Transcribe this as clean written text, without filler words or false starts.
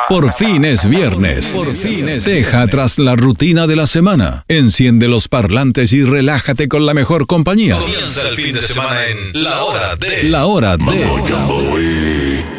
Por fin es viernes. Deja atrás la rutina de la semana. Enciende los parlantes y relájate con la mejor compañía. Comienza el fin de semana en La Hora de... La Hora de...